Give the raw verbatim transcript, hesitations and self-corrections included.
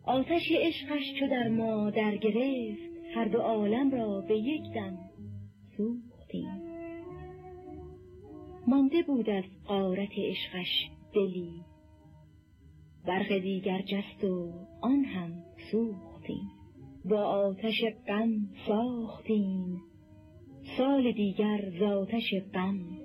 آتش عشقش چو در ما در گرفت، هر دو عالم را به یک دم سوختیم. مانده بود از غارت عشقش دلی، برق دیگر جست و آن هم سوختیم. با آتش غم ساختیم، سال دیگر ز آتش غم